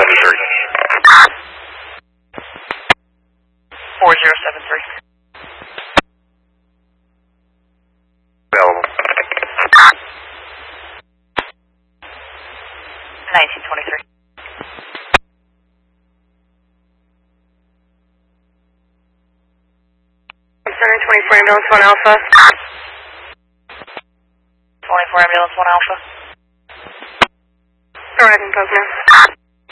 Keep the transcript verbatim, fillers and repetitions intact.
seven three. four zero seven three. Available. nineteen twenty-three. Center twenty-four ambulance one alpha. twenty-four ambulance one alpha. Arriving Pocono.